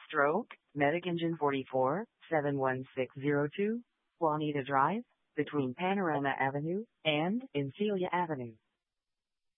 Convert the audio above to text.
Stroke, Medic Engine 44, 71602, Juanita Drive, between Panorama Avenue and Celia Avenue.